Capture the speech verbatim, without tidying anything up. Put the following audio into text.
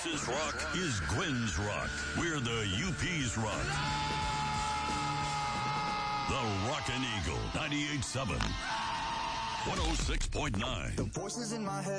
Texas rock is Gwen's rock. We're the U P's rock. The Rockin' Eagle, ninety-eight point seven, one oh six point nine. The voices in my head.